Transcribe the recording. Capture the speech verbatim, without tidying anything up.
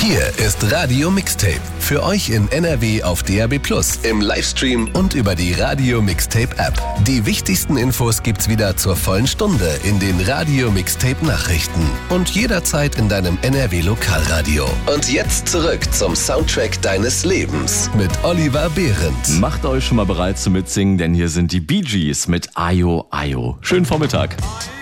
Hier ist Radio Mixtape. Für euch in N R W auf D A B plus, im Livestream und über die Radio Mixtape App. Die wichtigsten Infos gibt's wieder zur vollen Stunde in den Radio Mixtape Nachrichten und jederzeit in deinem N R W Lokalradio. Und jetzt zurück zum Soundtrack deines Lebens mit Oliver Behrendt. Macht euch schon mal bereit zum Mitsingen, denn hier sind die Bee Gees mit Ayo Ayo. Schönen Vormittag.